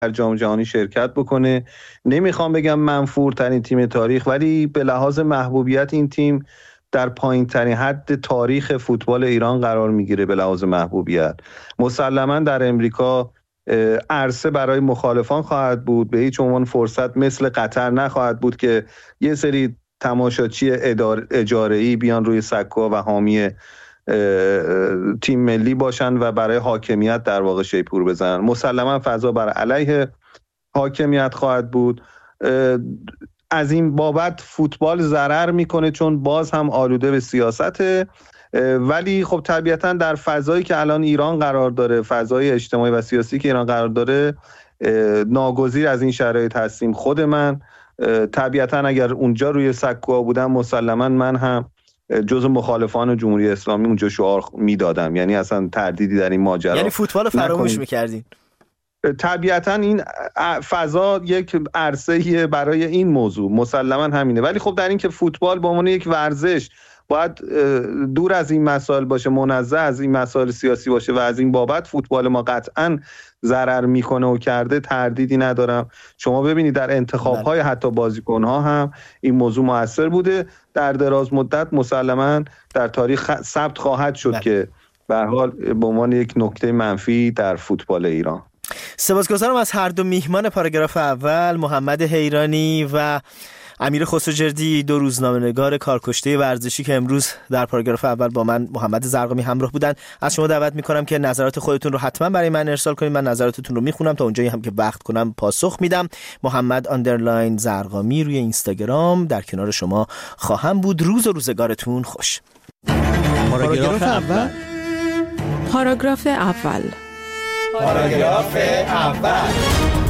در جام جهانی شرکت بکنه. نمیخوام بگم منفورترین تیم تاریخ، ولی به لحاظ محبوبیت این تیم در پایین ترین حد تاریخ فوتبال ایران قرار میگیره. به لحاظ محبوبیت مسلماً در امریکا عرصه برای مخالفان خواهد بود، به هیچ عنوان فرصت مثل قطر نخواهد بود که یه سری تماشاچی اجاره‌ای بیان روی سکوها و حامی تیم ملی باشن و برای حاکمیت در واقع شیپور بزنن. مسلماً فضا بر علیه حاکمیت خواهد بود. از این بابت فوتبال ضرر میکنه چون باز هم آلوده به سیاسته، ولی خب طبیعتاً در فضایی که الان ایران قرار داره، فضای اجتماعی و سیاسی که ایران قرار داره، ناگزیر از این شرایط هستیم. خود من طبیعتاً اگر اونجا روی سکوها بودم مسلماً من هم جزء مخالفان جمهوری اسلامی اونجا شعار میدادم، یعنی اصلا تردیدی در این ماجرا، یعنی فوتبال فراموش میکردین. طبیعتاً این فضا یک عرصه‌ای برای این موضوع مسلماً همینه، ولی خب در این که فوتبال به عنوان یک ورزش باید دور از این مسائل باشه، منزه از این مسائل سیاسی باشه و از این بابت فوتبال ما قطعاً ضرر میکنه و کرده، تردیدی ندارم. شما ببینید در انتخاب‌های حتی بازیکن‌ها هم این موضوع مؤثر بوده. در دراز مدت مسلماً در تاریخ ثبت خواهد شد که به هر حال به عنوان یک نکته منفی در فوتبال ایران. سپاسگزارم از هر دو میهمان پاراگراف اول، محمد حیرانی و امیر خسروجردی، دو روزنامه‌نگار کارکشته ورزشی که امروز در پاراگراف اول با من محمد زرقامی همراه بودن. از شما دعوت می‌کنم که نظرات خودتون رو حتما برای من ارسال کنید. من نظراتتون رو میخونم، تا اونجایی هم که وقت کنم پاسخ میدم. محمد زرقامی روی اینستاگرام در کنار شما خواهم بود. روز و روزگارتون خوش. پاراگراف اول. پاراگراف اول. پاراگراف اول.